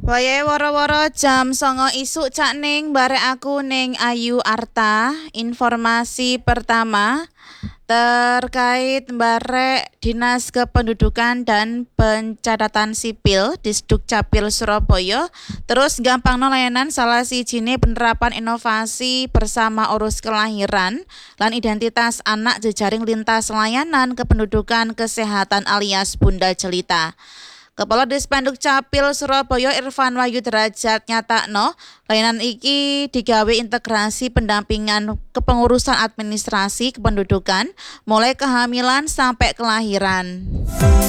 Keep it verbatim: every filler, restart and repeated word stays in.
Wayahe woro-woro jam songo isuk cak ning barek aku ning Ayu Arta. Informasi pertama terkait barek Dinas Kependudukan dan Pencatatan Sipil Disduk Capil Surabaya terus gampangno layanan salah sijine penerapan inovasi bersama urus kelahiran lan identitas anak jejaring lintas layanan kependudukan kesehatan alias Bunda Jelita. Kepala Dispenduk Capil Surabaya Irfan Wahyu Derajat nyatakno layanan iki digawe integrasi pendampingan kepengurusan administrasi kependudukan mulai kehamilan sampai kelahiran.